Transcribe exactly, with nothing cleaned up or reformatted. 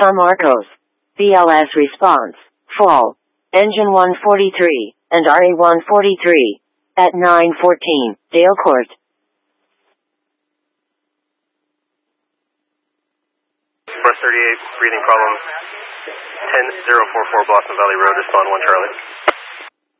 Alpha Marcos. B L S response. Fall. Engine one forty-three, and R A one forty-three. At nine fourteen, Dale Court. West thirty-eight, breathing problem. ten zero four four Blossom Valley Road, respond one Charlie.